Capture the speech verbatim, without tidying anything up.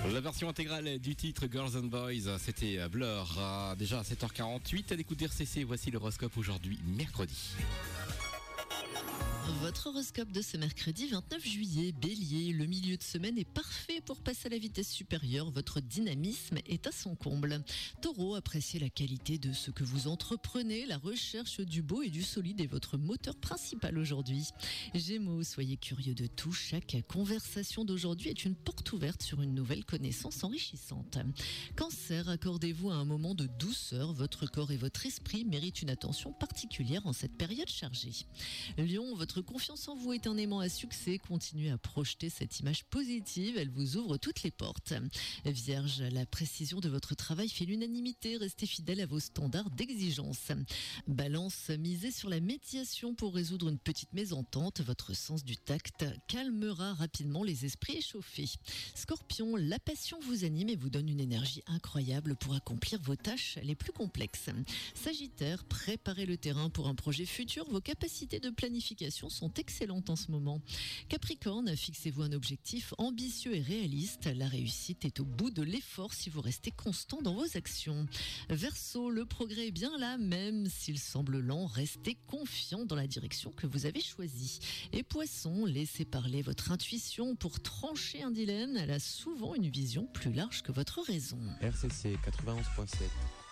La version intégrale du titre Girls and Boys, c'était Blur. Euh, déjà à sept heures quarante-huit, à l'écoute d'R C C, voici l'horoscope aujourd'hui, mercredi. Votre horoscope de ce mercredi vingt-neuf juillet, Bélier, le milieu de semaine est parfait pour passer à la vitesse supérieure, votre dynamisme est à son comble. Taureau, appréciez la qualité de ce que vous entreprenez, la recherche du beau et du solide est votre moteur principal aujourd'hui. Gémeaux, soyez curieux de tout, chaque conversation d'aujourd'hui est une porte ouverte sur une nouvelle connaissance enrichissante. Cancer, accordez-vous à un moment de douceur, votre corps et votre esprit méritent une attention particulière en cette période chargée. Lion, votre confiance en vous est un aimant à succès. Continuez à projeter cette image positive, elle vous ouvre toutes les portes. Vierge, la précision de votre travail fait l'unanimité. Restez fidèle à vos standards d'exigence. Balance, misez sur la médiation pour résoudre une petite mésentente. Votre sens du tact calmera rapidement les esprits échauffés. Scorpion, la passion vous anime et vous donne une énergie incroyable pour accomplir vos tâches les plus complexes. Sagittaire, préparez le terrain pour un projet futur. Vos capacités de planification sont excellentes en ce moment. Capricorne, fixez-vous un objectif ambitieux et réaliste. La réussite est au bout de l'effort si vous restez constant dans vos actions. Verseau, le progrès est bien là, même s'il semble lent. Restez confiant dans la direction que vous avez choisie. Et Poisson, laissez parler votre intuition pour trancher un dilemme. Elle a souvent une vision plus large que votre raison. R C C quatre-vingt-onze point sept.